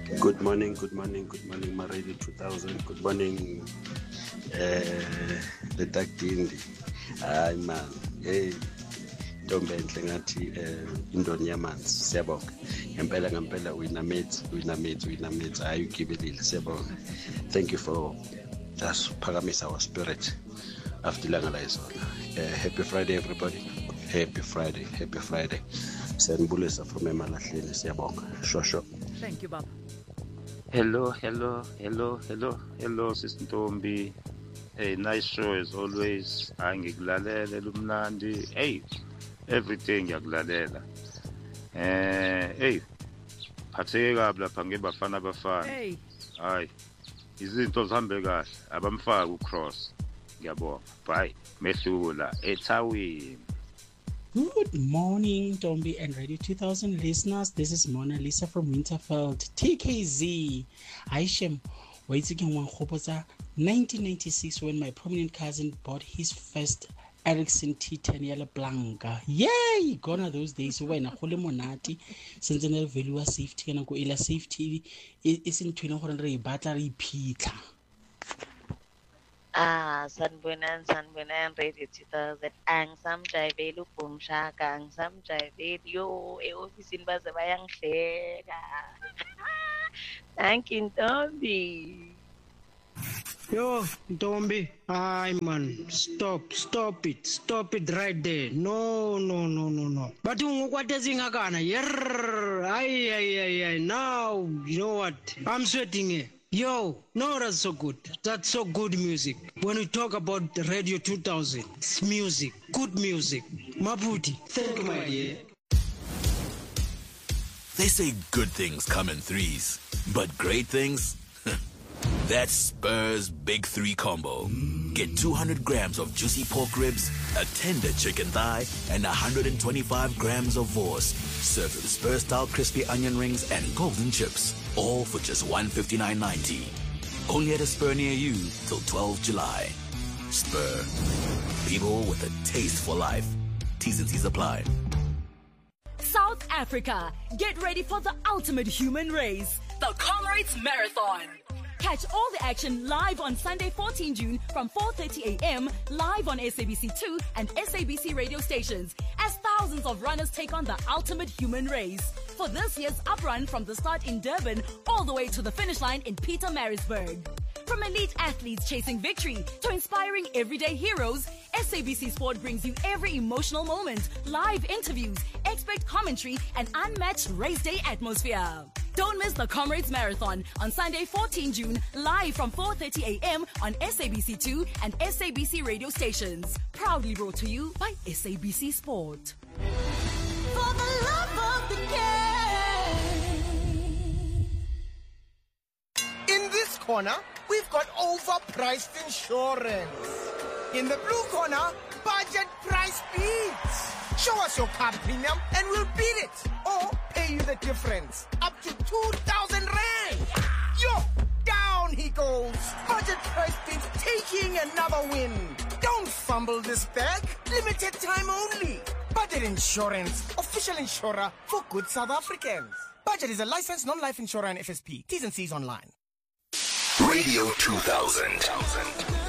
Good morning, my Radio 2000. Good morning, the Dagdindi. Hi, man. Hey, Ntombi enhle ngathi indoni yamanzi. Siyabonga. Ngempela uyinamithi. Hayi ugibelile. Siyabonga. Thank you for just phakamisa our spirit after ilanga la izolo. Happy Friday, everybody. Happy Friday. Siyanibulisa from Emalahleni. Siyabonga. Sure. Thank you, Baba. Hello, Sister Ntombi. Hey, nice show as always. Angikulalela lumnandi. Hey, everything ngiyakulalela. Hey, phatheke kabi lapha ngebafana abafana. Hey. Hayi. Izinto zihambe kahle. Abamfaka ucross. Ngiyabonga. Bye. Mehlula eThawini. Good morning, Ntombi and Radio 2000 listeners. This is Mona Lisa from Winterfeld, TKZ. Aishem, waiting in 1996 when my prominent cousin bought his first Ericsson T10 Yellow Blanca. Yay! Gone are those days when a holy monati, sentinel value safety and go ila safety is in 200 battery Peter. Sanbunan Radio 2000 ang samjayivela ubhumshaka ang samjayivela yo e-ofisini baze bayangihleka. Thank you, Ntombi. Yo, Ntombi, hi man, stop it right there. No. But what is in Agana? Ay. Now, you know what? I'm sweating here. Yo, no, that's so good. That's so good music. When we talk about Radio 2000, it's music, good music. Maputi, thank you, my dear. They say good things come in threes, but great things? That's Spur's Big 3 combo. Get 200 grams of juicy pork ribs, a tender chicken thigh, and 125 grams of vorst. Served with Spur-style crispy onion rings and golden chips. All for just $159.90. Only at a Spur near you till 12 July. Spur. People with a taste for life. T's and C's apply. South Africa, get ready for the ultimate human race, the Comrades Marathon. Catch all the action live on Sunday, 14 June from 4:30 a.m. live on SABC2 and SABC radio stations as thousands of runners take on the ultimate human race. For this year's uprun from the start in Durban all the way to the finish line in Pietermaritzburg. From elite athletes chasing victory to inspiring everyday heroes, SABC Sport brings you every emotional moment, live interviews, expert commentary, and unmatched race day atmosphere. Don't miss the Comrades Marathon on Sunday, 14 June, live from 4:30 a.m. on SABC2 and SABC radio stations. Proudly brought to you by SABC Sport. For the love of the game. In this corner, we've got overpriced insurance. In the blue corner, budget price beats. Show us your car premium and we'll beat it. Or pay you the difference. Up to 2,000 Rand. Yo, down he goes. Budget price beats taking another win. Don't fumble this bag. Limited time only. Budget Insurance. Official insurer for good South Africans. Budget is a licensed non-life insurer and FSP. T's and C's online. Radio 2000.